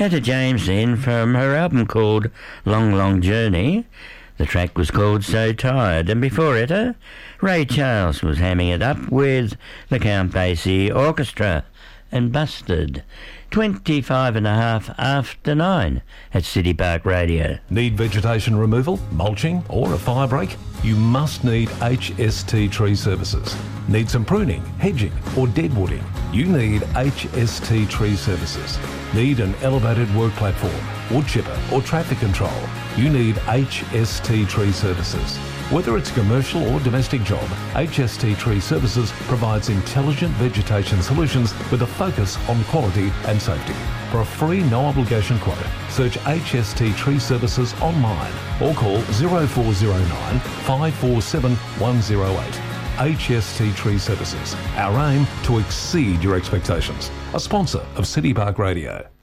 Etta James then from her album called Long Long Journey. The track was called So Tired, and before Etta, Ray Charles was hamming it up with the Count Basie Orchestra and Busted. 9:25 at City Park Radio. Need vegetation removal, mulching or a fire break? You must need HST Tree Services. Need some pruning, hedging or deadwooding? You need HST Tree Services. Need an elevated work platform, wood chipper or traffic control? You need HST Tree Services. Whether it's a commercial or domestic job, HST Tree Services provides intelligent vegetation solutions with a focus on quality and safety. For a free no-obligation quote, search HST Tree Services online or call 0409 547 108. HST Tree Services. Our aim to exceed your expectations. A sponsor of City Park Radio.